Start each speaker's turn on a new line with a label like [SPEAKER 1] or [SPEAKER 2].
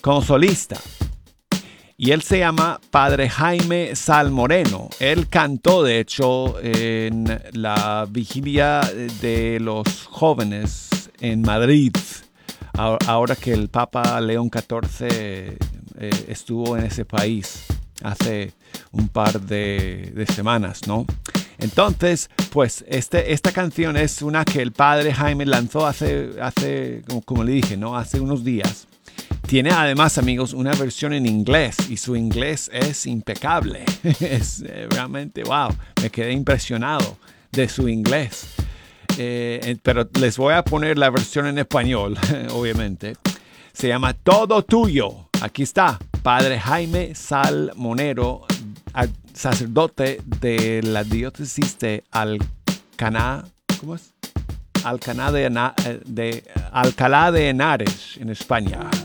[SPEAKER 1] como solista. Y él se llama Padre Jaime Salmoreno. Él cantó, de hecho, en la vigilia de los jóvenes en Madrid, ahora que el Papa León XIV estuvo en ese país hace un par de semanas, ¿no? Entonces, pues esta canción es una que el Padre Jaime lanzó hace como le dije, ¿no? Hace unos días. Tiene además, amigos, una versión en inglés y su inglés es impecable. Es realmente, wow, me quedé impresionado de su inglés. Pero les voy a poner la versión en español, obviamente. Se llama Todo Tuyo. Aquí está, Padre Jaime Salmonero, sacerdote de la diócesis de Alcaná. ¿Cómo es? Alcalá de Henares, en España.